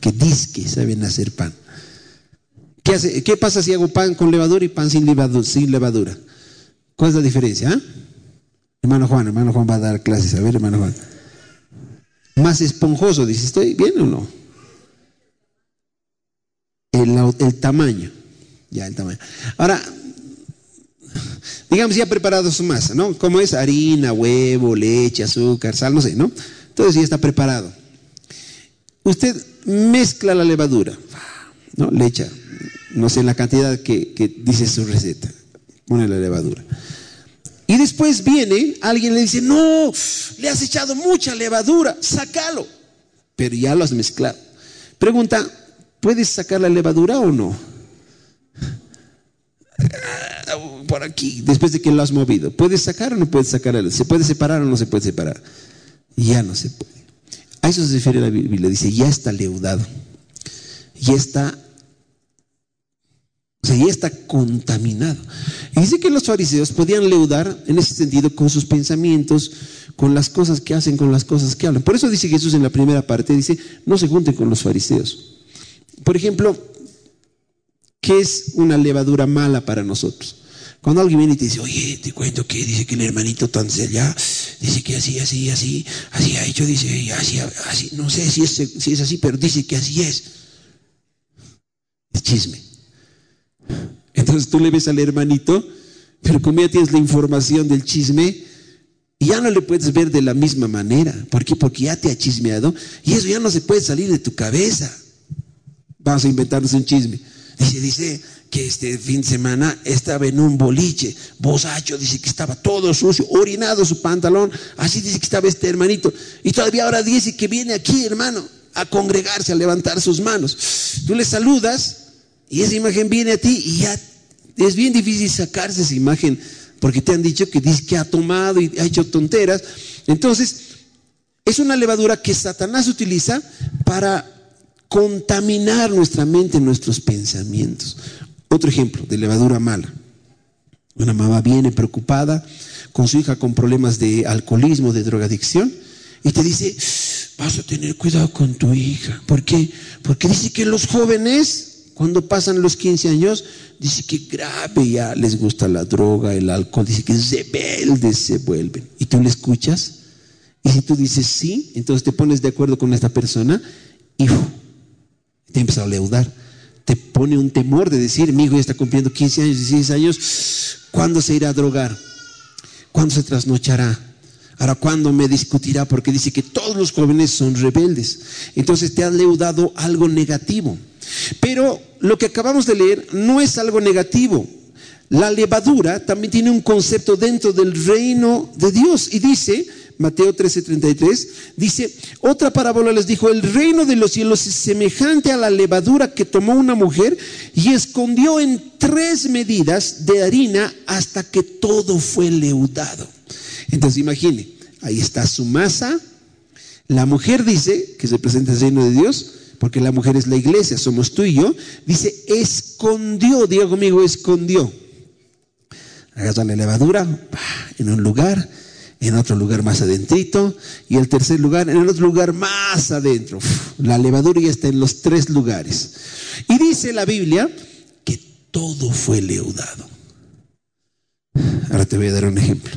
que dizque saben hacer pan. ¿Qué pasa si hago pan con levadura y pan sin levadura? ¿Cuál es la diferencia? ¿Ah? Hermano Juan va a dar clases. A ver, hermano Juan. Más esponjoso, dice, ¿estoy bien o no? El tamaño. Ya, el tamaño. Ahora, digamos ya preparado su masa, ¿no? Como es harina, huevo, leche, azúcar, sal, no sé, ¿no? Entonces ya está preparado. Usted mezcla la levadura, ¿no? Le echa, no sé, la cantidad que dice su receta. Pone la levadura. Y después viene, alguien le dice, no, le has echado mucha levadura, sácalo. Pero ya lo has mezclado. Pregunta, ¿puedes sacar la levadura o no? Por aquí, después de que lo has movido. ¿Puedes sacar o no puedes sacar? ¿Se puede separar o no se puede separar? Ya no se puede. A eso se refiere la Biblia. Dice, ya está leudado. Ya está contaminado. Y dice que los fariseos podían leudar en ese sentido con sus pensamientos, con las cosas que hacen, con las cosas que hablan. Por eso dice Jesús en la primera parte, dice, no se junten con los fariseos. Por ejemplo, ¿qué es una levadura mala para nosotros? Cuando alguien viene y te dice, oye, te cuento que dice que el hermanito tan allá, dice que así ha hecho, dice, así, no sé si es así, pero dice que así es. Es chisme. Entonces tú le ves al hermanito, pero como ya tienes la información del chisme, ya no le puedes ver de la misma manera. ¿Por qué? Porque ya te ha chismeado y eso ya no se puede salir de tu cabeza. Vamos a inventarnos un chisme. Dice que este fin de semana estaba en un boliche, bosacho, dice que estaba todo sucio, orinado su pantalón, así dice que estaba este hermanito. Y todavía ahora dice que viene aquí, hermano, a congregarse, a levantar sus manos. Tú le saludas y esa imagen viene a ti y ya es bien difícil sacarse esa imagen porque te han dicho que dice que ha tomado y ha hecho tonteras. Entonces, es una levadura que Satanás utiliza para contaminar nuestra mente, nuestros pensamientos. Otro ejemplo de levadura mala. Una mamá viene preocupada con su hija con problemas de alcoholismo, de drogadicción, y te dice, vas a tener cuidado con tu hija. ¿Por qué? Porque dice que los jóvenes, cuando pasan los 15 años, dice que grave ya les gusta la droga, el alcohol, dice que rebeldes se vuelven. Y tú le escuchas, y si tú dices sí, entonces te pones de acuerdo con esta persona y te empieza a leudar. Te pone un temor de decir, mi hijo ya está cumpliendo 15 años, 16 años, ¿cuándo se irá a drogar? ¿Cuándo se trasnochará? Ahora, ¿cuándo me discutirá? Porque dice que todos los jóvenes son rebeldes. Entonces te han leudado algo negativo. Pero lo que acabamos de leer no es algo negativo. La levadura también tiene un concepto dentro del reino de Dios. Y dice, Mateo 13:33, dice, otra parábola les dijo, el reino de los cielos es semejante a la levadura que tomó una mujer y escondió en 3 medidas de harina hasta que todo fue leudado. Entonces imagine, ahí está su masa. La mujer dice, que se presenta el reino de Dios, porque la mujer es la iglesia, somos tú y yo, dice, escondió, diga conmigo, escondió. Agarra la levadura en un lugar, en otro lugar más adentrito, y el tercer lugar en el otro lugar más adentro. La levadura ya está en los 3 lugares. Y dice la Biblia que todo fue leudado. Ahora te voy a dar un ejemplo.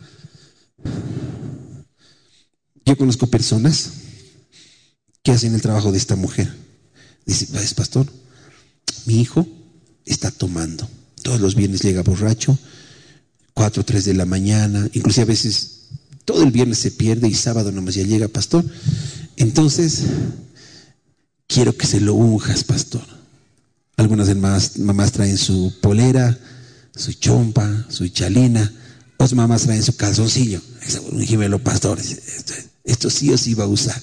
Yo conozco personas que hacen el trabajo de esta mujer. Dice, ¿ves, pastor? Mi hijo está tomando. Todos los viernes llega borracho, 4 o 3 de la mañana, inclusive a veces todo el viernes se pierde y sábado nomás ya llega, pastor. Entonces, quiero que se lo unjas, pastor. Algunas mamás traen su polera, su chompa, su chalina. Otras mamás traen su calzoncillo. Ungímelo, pastor. Esto sí o sí va a usar.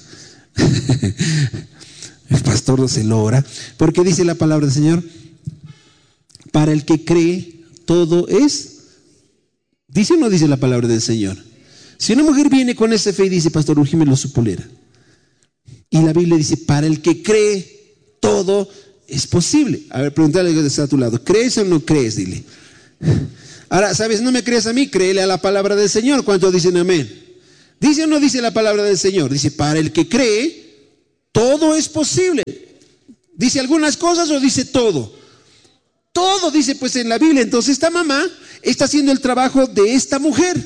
El pastor se lo ora, porque dice la palabra del Señor, para el que cree todo es. ¿Dice o no dice la palabra del Señor? Si una mujer viene con esa fe y dice, pastor, ungímelo su polera, y la Biblia dice, para el que cree todo es posible. A ver, pregúntale al que está a tu lado, ¿crees o no crees? Dile. Ahora, ¿sabes? No me crees a mí, créele a la palabra del Señor. ¿Cuántos dicen amén? ¿Dice o no dice la palabra del Señor? Dice, para el que cree, todo es posible. ¿Dice algunas cosas o dice todo? Todo dice pues en la Biblia. Entonces esta mamá está haciendo el trabajo de esta mujer.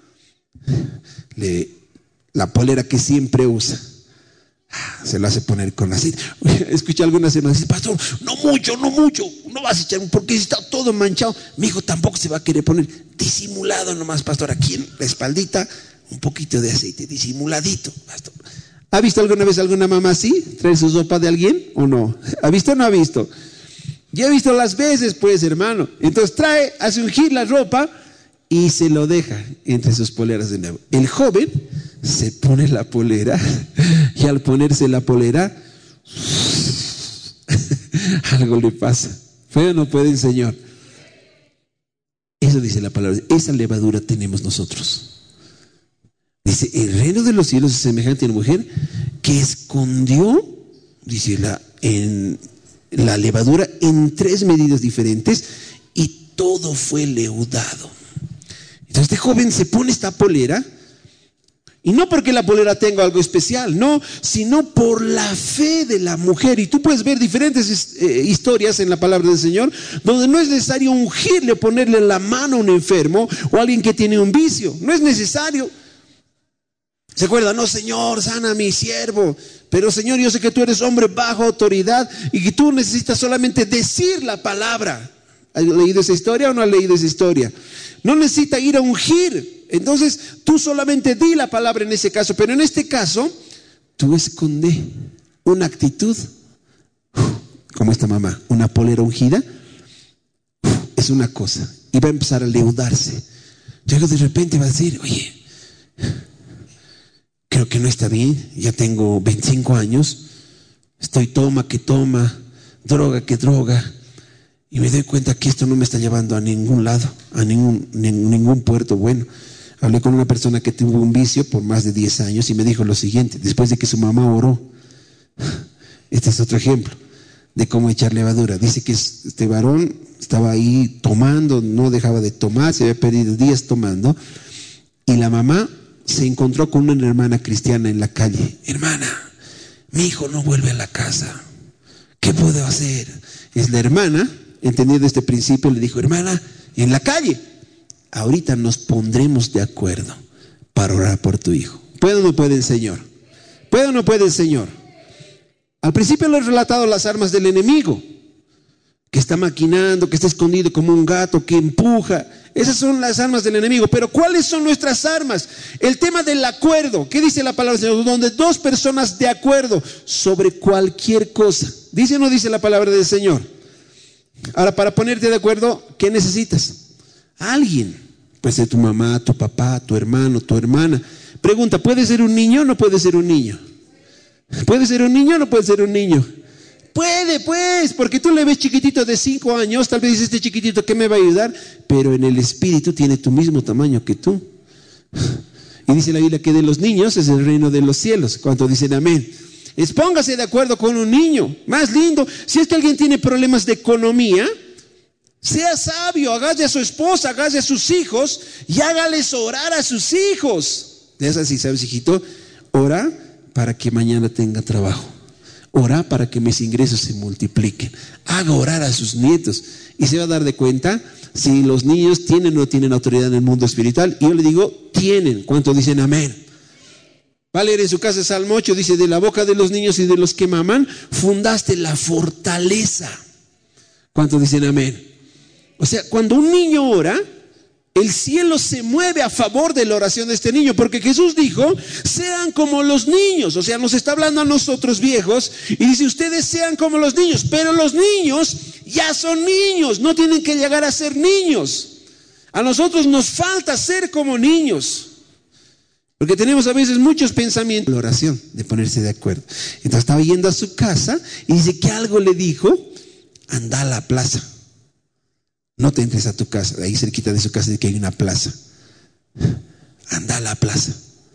La polera que siempre usa, se lo hace poner con aceite. Escuché algunas semanas, dice, pastor, no mucho, no vas a echar, porque está todo manchado. Mi hijo tampoco se va a querer poner, disimulado nomás, pastor, aquí en la espaldita, un poquito de aceite, disimuladito, pastor. ¿Ha visto alguna vez alguna mamá así? ¿Trae su sopa de alguien o no? ¿Ha visto o no ha visto? Yo he visto las veces, pues, hermano. Entonces hace ungir la ropa y se lo deja entre sus poleras de nuevo. El joven se pone la polera y al ponerse la polera algo le pasa. Feo no puede, Señor. Eso dice la palabra. Esa levadura tenemos nosotros. Dice, el reino de los cielos es semejante a una mujer que escondió, dice la levadura en 3 medidas diferentes y todo fue leudado. Entonces este joven se pone esta polera, y no porque la polera tenga algo especial, no, sino por la fe de la mujer. Y tú puedes ver diferentes historias en la palabra del Señor, donde no es necesario ungirle o ponerle la mano a un enfermo o a alguien que tiene un vicio. No es necesario. ¿Se acuerdan? No, Señor, sana a mi siervo. Pero Señor, yo sé que tú eres hombre bajo autoridad y que tú necesitas solamente decir la palabra. ¿Has leído esa historia o no has leído esa historia? No necesita ir a ungir. Entonces tú solamente di la palabra en ese caso. Pero en este caso, tú esconde una actitud como esta mamá, una polera ungida, es una cosa. Y va a empezar a leudarse. Luego de repente va a decir, oye, creo que no está bien, ya tengo 25 años, estoy toma que toma, droga que droga, y me doy cuenta que esto no me está llevando a ningún lado, a ningún puerto bueno. Hablé con una persona que tuvo un vicio por más de 10 años y me dijo lo siguiente, después de que su mamá oró. Este es otro ejemplo de cómo echar levadura. Dice que este varón estaba ahí tomando, no dejaba de tomar, se había perdido días tomando, y la mamá se encontró con una hermana cristiana en la calle. Hermana, mi hijo no vuelve a la casa, ¿qué puedo hacer? Es la hermana, entendiendo este principio, le dijo, hermana, en la calle, ahorita nos pondremos de acuerdo para orar por tu hijo. ¿Puede o no puede el Señor? ¿Puede o no puede el Señor? Al principio le he relatado las armas del enemigo, que está maquinando, que está escondido como un gato, que empuja. Esas son las armas del enemigo. Pero ¿cuáles son nuestras armas? El tema del acuerdo. ¿Qué dice la palabra del Señor? Donde 2 personas de acuerdo sobre cualquier cosa. ¿Dice o no dice la palabra del Señor? Ahora, para ponerte de acuerdo, ¿qué necesitas? Alguien. Puede ser tu mamá, tu papá, tu hermano, tu hermana. Pregunta, ¿puede ser un niño o no puede ser un niño? ¿Puede ser un niño o no puede ser un niño? Puede, pues, porque tú le ves chiquitito de 5 años, tal vez dices, este chiquitito, ¿qué me va a ayudar? Pero en el espíritu tiene tu mismo tamaño que tú. Y dice la Biblia que de los niños es el reino de los cielos. ¿Cuánto dicen amén? Póngase de acuerdo con un niño, más lindo. Si es que alguien tiene problemas de economía, sea sabio, agarre a su esposa, agarre a sus hijos y hágales orar a sus hijos. Es así, ¿sabes, hijito? Ora para que mañana tenga trabajo. Ora para que mis ingresos se multipliquen. Haga orar a sus nietos y se va a dar de cuenta si los niños tienen o no tienen autoridad en el mundo espiritual. Y yo le digo, tienen. ¿Cuánto dicen amén? Va a leer en su casa Salmo 8, dice, de la boca de los niños y de los que maman, fundaste la fortaleza. ¿Cuánto dicen amén? O sea, cuando un niño ora, el cielo se mueve a favor de la oración de este niño, porque Jesús dijo, sean como los niños. O sea, nos está hablando a nosotros viejos y dice, ustedes sean como los niños, pero los niños ya son niños, no tienen que llegar a ser niños. A nosotros nos falta ser como niños, porque tenemos a veces muchos pensamientos. La oración, de ponerse de acuerdo. Entonces estaba yendo a su casa y dice que algo le dijo, anda a la plaza. No te entres a tu casa, ahí cerquita de su casa dice que hay una plaza. Anda a la plaza.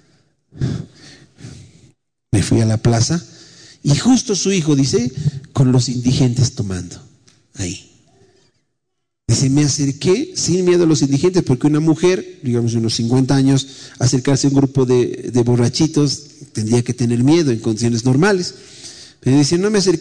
Me fui a la plaza y justo su hijo, dice, con los indigentes tomando ahí. Dice, me acerqué sin miedo a los indigentes, porque una mujer, digamos unos 50 años, acercarse a un grupo de borrachitos, tendría que tener miedo en condiciones normales. Pero dice, no me acerqué.